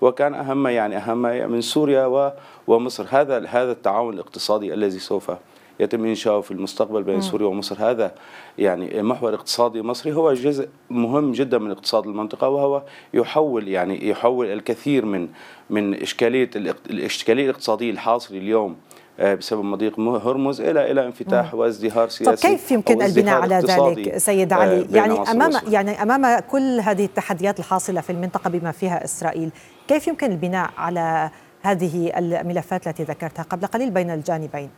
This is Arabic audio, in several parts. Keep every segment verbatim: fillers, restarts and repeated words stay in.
وكان أهم يعني أهم من سوريا ومصر. هذا هذا التعاون الاقتصادي الذي سوف يتم إنشاؤه في المستقبل بين سوريا ومصر، هذا يعني محور اقتصادي مصري هو جزء مهم جدا من اقتصاد المنطقة، وهو يحول يعني يحول الكثير من من إشكالية الإشكالية الاقتصادية الحاصلة اليوم بسبب مضيق هرمز إلى إلى انفتاح مم. وازدهار سياسي. طب كيف يمكن البناء على ذلك سيد علي؟ يعني أمام يعني أمام كل هذه التحديات الحاصلة في المنطقة بما فيها إسرائيل، كيف يمكن البناء على هذه الملفات التي ذكرتها قبل قليل بين الجانبين؟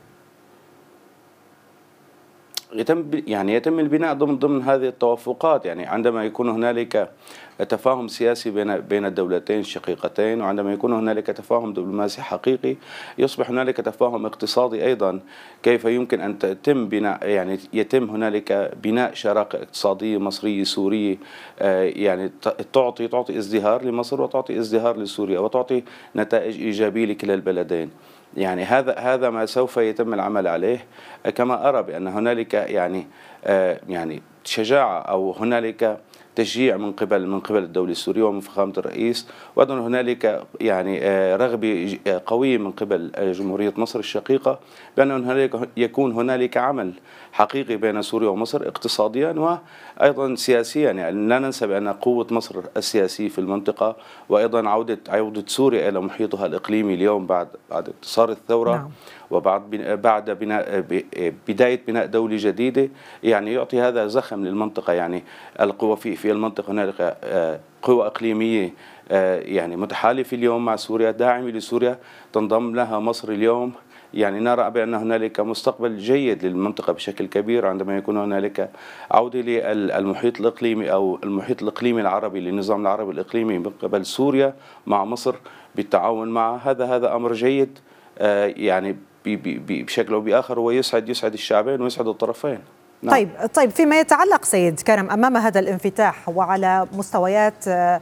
يتم يعني يتم البناء ضمن ضمن هذه التوافقات، يعني عندما يكون هنالك تفاهم سياسي بين بين الدولتين الشقيقتين، وعندما يكون هنالك تفاهم دبلوماسي حقيقي، يصبح هنالك تفاهم اقتصادي ايضا. كيف يمكن ان تتم بناء يعني يتم هنالك بناء شراكه اقتصاديه مصريه سوريه يعني تعطي تعطي ازدهار لمصر وتعطي ازدهار لسوريا وتعطي نتائج ايجابيه لكلا البلدين. يعني هذا هذا ما سوف يتم العمل عليه. كما أرى بأن هنالك يعني يعني شجاعة أو هنالك تشجيع من قبل من قبل الدولة السورية ومن فخامة الرئيس، وأيضا هنالك يعني رغبة قوية من قبل جمهورية مصر الشقيقة بأن هنالك يكون هنالك عمل حقيقي بين سوريا ومصر اقتصاديا وأيضا سياسيا. يعني لا ننسى بأن قوة مصر السياسية في المنطقة، وأيضا عودة عودة سوريا إلى محيطها الإقليمي اليوم بعد بعد انتصار الثورة. نعم. وبعد بعد بناء بداية بناء دولة جديدة يعني يعطي هذا زخم للمنطقة. يعني القوى في في المنطقة هنالك قوى إقليمية يعني متحالفة اليوم مع سوريا، داعمة لسوريا، تنضم لها مصر اليوم. يعني نرى بأن هنالك مستقبل جيد للمنطقة بشكل كبير عندما يكون هنالك عودة للمحيط الإقليمي أو المحيط الإقليمي العربي للنظام العربي الإقليمي من قبل سوريا مع مصر بالتعاون مع هذا هذا أمر جيد يعني بشكل أو بآخر هو يسعد يسعد الشعبين ويسعد الطرفين. نعم. طيب طيب فيما يتعلق سيد كرم أمام هذا الانفتاح وعلى مستويات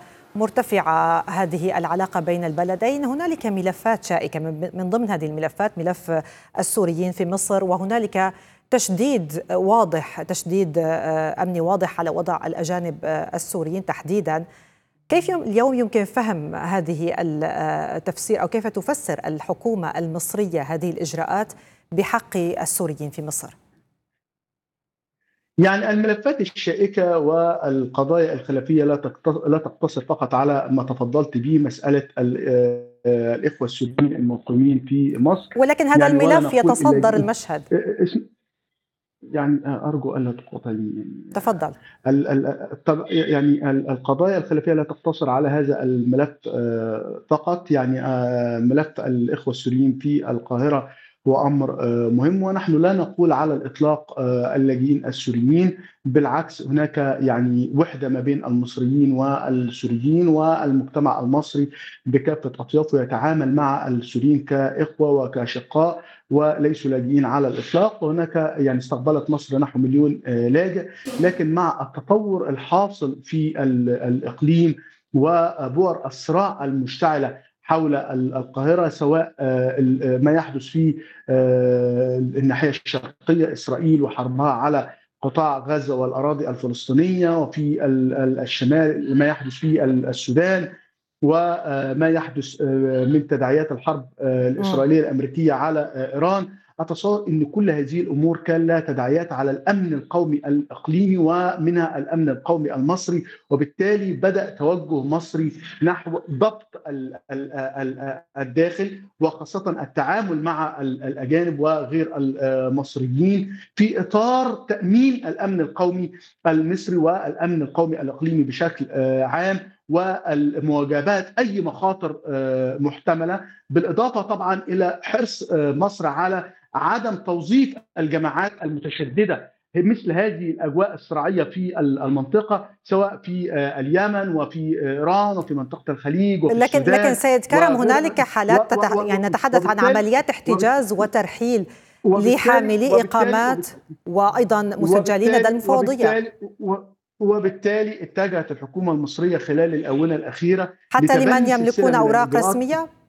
مرتفعة هذه العلاقة بين البلدين، هنالك ملفات شائكة، من ضمن هذه الملفات ملف السوريين في مصر، وهنالك تشديد واضح تشديد أمني واضح على وضع الأجانب السوريين تحديدا. كيف اليوم يمكن فهم هذه التفسير أو كيف تفسر الحكومة المصرية هذه الإجراءات بحق السوريين في مصر؟ يعني الملفات الشائكة والقضايا الخلافية لا تقتصر فقط على ما تفضلت به، مسألة الإخوة السوريين المقيمين في مصر، ولكن هذا يعني الملف يتصدر المشهد. يعني أرجو ألا تقاطعني. تفضل. يعني القضايا الخلافية لا تقتصر على هذا الملف فقط. يعني ملف الإخوة السوريين في القاهرة هو أمر مهم، ونحن لا نقول على الإطلاق اللاجئين السوريين، بالعكس هناك يعني وحدة ما بين المصريين والسوريين، والمجتمع المصري بكافة أطيافه يتعامل مع السوريين كإخوة وكشقاء وليسوا لاجئين على الإطلاق. وهناك يعني استقبلت مصر نحو مليون لاجئ، لكن مع التطور الحاصل في الإقليم وبؤر الصراع المشتعلة حول القاهرة، سواء ما يحدث في الناحية الشرقية إسرائيل وحربها على قطاع غزة والأراضي الفلسطينية، وفي الشمال ما يحدث في السودان، وما يحدث من تداعيات الحرب الإسرائيلية الأمريكية على إيران، أتصور أن كل هذه الأمور كان لها تداعيات على الأمن القومي الإقليمي ومنها الأمن القومي المصري. وبالتالي بدأ توجه مصري نحو ضبط الداخل، وخاصة التعامل مع الأجانب وغير المصريين في إطار تأمين الأمن القومي المصري والأمن القومي الإقليمي بشكل عام، والمواجهات أي مخاطر محتملة، بالإضافة طبعا إلى حرص مصر على عدم توظيف الجماعات المتشددة مثل هذه الأجواء الصراعية في المنطقة، سواء في اليمن وفي إيران وفي منطقة الخليج وفي لكن السودان. لكن سيد كرم هنالك حالات تتح... يعني نتحدث عن عمليات احتجاز وترحيل لحاملي إقامات وأيضا مسجلين لدى المفوضية. وبالتالي اتجهت الحكومة المصرية خلال الآونة الأخيرة حتى لمن يملكون أوراق رسمية؟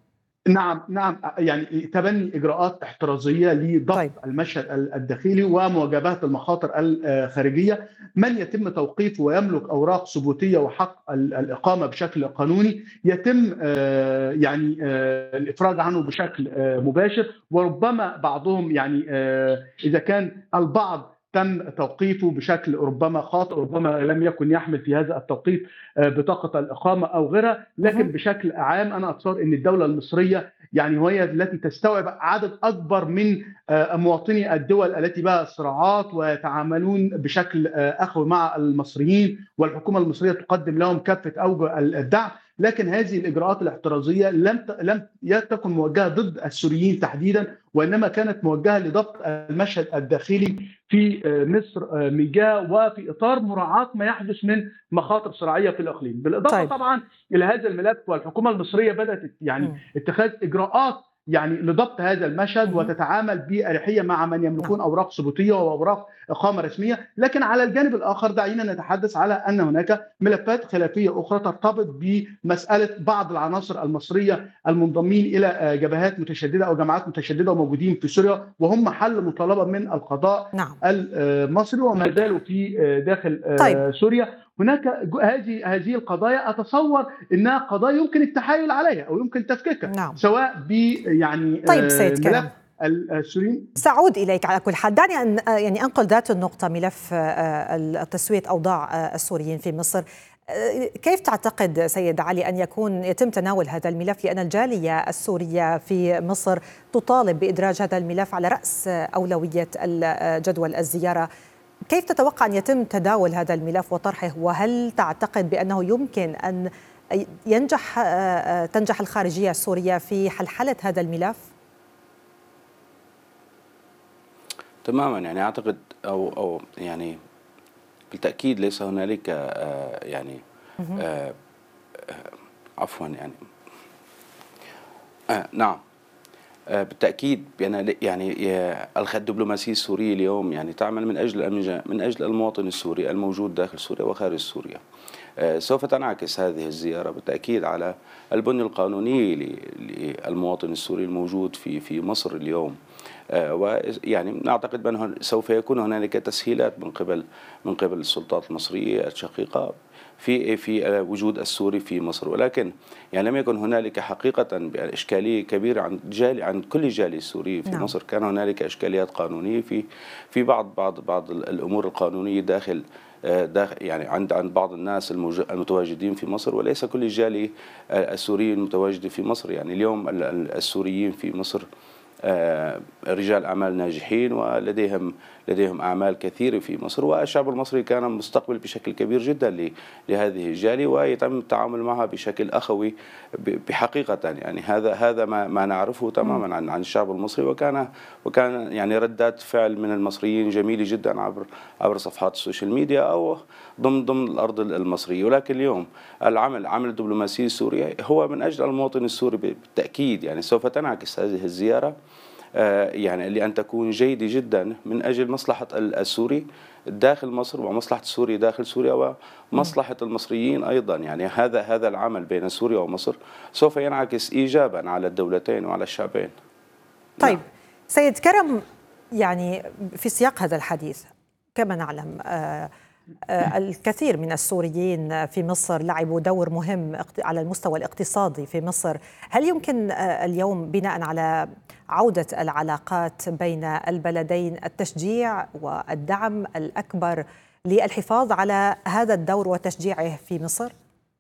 نعم، نعم، يعني تبني إجراءات احترازية لضبط طيب. المشهد ال الداخلي ومواجهة المخاطر الخارجية. من يتم توقيفه ويملك أوراق ثبوتية وحق ال الإقامة بشكل قانوني يتم آآ يعني آآ الإفراج عنه بشكل آآ مباشر، وربما بعضهم يعني آآ إذا كان البعض تم توقيفه بشكل ربما خاطئ، ربما لم يكن يحمل في هذا التوقيت آآ بطاقة الإقامة أو غيرها، لكن اهم. بشكل عام أنا أتصور إن الدولة المصرية يعني وهي التي تستوعب عدد أكبر من آآ مواطني الدول التي بها صراعات ويتعاملون بشكل آآ أخوي مع المصريين، والحكومة المصرية تقدم لهم كافة أوجه ال الدعم، لكن هذه الإجراءات الاحترازية لم ت لم ي تكن موجهة ضد السوريين تحديدًا، وإنما كانت موجهة لضبط المشهد الداخلي في آآ مصر آآ من جهة، وفي إطار مراعاة ما يحدث من مخاطر صراعية في الإقليم، بالإضافة طيب. طبعًا إلى هذا الملف. والحكومة المصرية بدأت يعني إمم. اتخاذ إجراءات يعني لضبط هذا المشهد، اهم. وتتعامل بأريحية مع من نعم. يملكون أوراق ثبوتية وأوراق إقامة رسمية. لكن على الجانب الآخر دعينا نتحدث على أن هناك ملفات خلافية أخرى ترتبط بمسألة بعض العناصر المصرية المنضمين إلى جبهات متشددة أو جماعات متشددة وموجودين في سوريا، وهم محل مطالبة من القضاء نعم. المصري وما زالوا في داخل طيب. سوريا. هناك هذه هذه القضايا أتصور أنها قضايا يمكن التحايل عليها أو يمكن تفكيكها، نعم. سواء ب يعني طيب سيد ملف كرم، السوريين. سأعود إليك على كل حال. دعني أن يعني أنقل ذات النقطة، ملف تسوية أوضاع السوريين في مصر. كيف تعتقد سيد علي أن يكون يتم تناول هذا الملف، لأن الجالية السورية في مصر تطالب بإدراج هذا الملف على رأس أولوية جدول الزيارة؟ كيف تتوقع أن يتم تداول هذا الملف وطرحه، وهل تعتقد بأنه يمكن أن ينجح تنجح الخارجية السورية في حلحلة هذا الملف؟ تماما، يعني أعتقد أو أو يعني بالتأكيد ليس هنالك آه يعني آه آه عفوا يعني آه نعم آه بالتأكيد بأن يعني الخط الدبلوماسي السوري اليوم يعني تعمل من أجل من أجل المواطن السوري الموجود داخل سوريا وخارج سوريا. آه سوف تنعكس هذه الزيارة بالتأكيد على البنية القانوني للمواطن السوري الموجود في في مصر اليوم. آه ويعني نعتقد بأنه سوف يكون هنالك تسهيلات من قبل من قبل السلطات المصرية الشقيقة في في وجود السوري في مصر، ولكن يعني لم يكن هنالك حقيقة إشكالية كبيرة عند جالي عند كل جالي السوري في نعم. مصر. كان هنالك إشكاليات قانونية في في بعض بعض بعض الأمور القانونية داخل داخل يعني عند عند بعض الناس المتواجدين في مصر، وليس كل الجالي السوري المتواجد في مصر. يعني اليوم السوريين في مصر رجال أعمال ناجحين ولديهم لديهم أعمال كثيرة في مصر، والشعب المصري كان مستقبل بشكل كبير جدا لهذه الجالية، ويتم التعامل معها بشكل أخوي بحقيقة. يعني هذا هذا ما ما نعرفه تماما عن عن الشعب المصري، وكان وكان يعني ردات فعل من المصريين جميلة جدا عبر عبر صفحات السوشيال ميديا أو ضمن ضمن الأرض المصرية. ولكن اليوم العمل عمل الدبلوماسي السوري هو من أجل المواطن السوري بالتأكيد. يعني سوف تنعكس هذه الزيارة يعني لأن تكون جيدة جدا من أجل مصلحة السوري داخل مصر ومصلحة السوري داخل سوريا ومصلحة المصريين أيضا. يعني هذا هذا العمل بين سوريا ومصر سوف ينعكس إيجابا على الدولتين وعلى الشعبين. طيب نعم. سيد كرم، يعني في سياق هذا الحديث كما نعلم آه الكثير من السوريين في مصر لعبوا دور مهم على المستوى الاقتصادي في مصر. هل يمكن اليوم بناء على عودة العلاقات بين البلدين التشجيع والدعم الأكبر للحفاظ على هذا الدور وتشجيعه في مصر؟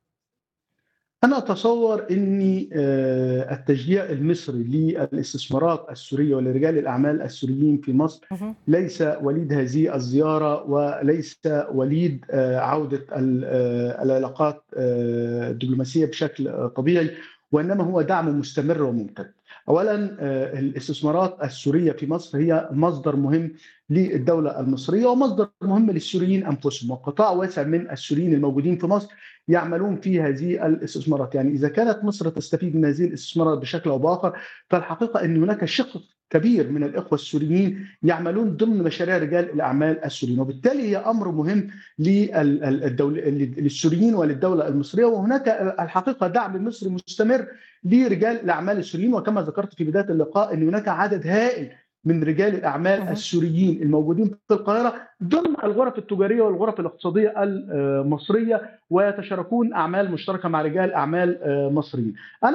أنا أتصور أن التشجيع المصري للاستثمارات السورية ولرجال الأعمال السوريين في مصر ليس وليد هذه الزيارة، وليس وليد عودة العلاقات الدبلوماسية بشكل طبيعي، وإنما هو دعم مستمر وممتد. أولا الاستثمارات السورية في مصر هي مصدر مهم للدولة المصرية ومصدر مهم للسوريين أنفسهم، وقطاع واسع من السوريين الموجودين في مصر يعملون في هذه الاستثمارات. يعني إذا كانت مصر تستفيد من هذه الاستثمارات بشكل أو بآخر، فالحقيقة أن هناك شق كبير من الإخوة السوريين يعملون ضمن مشاريع رجال الأعمال السوريين، وبالتالي هي أمر مهم للسوريين وللدولة المصرية. وهناك الحقيقة دعم مصري مستمر لرجال الأعمال السوريين، وكما ذكرت في بداية اللقاء أن هناك عدد هائل من رجال الأعمال السوريين الموجودين في القاهرة ضمن الغرف التجارية والغرف الاقتصادية المصرية، ويتشاركون أعمال مشتركة مع رجال أعمال مصريين. أنا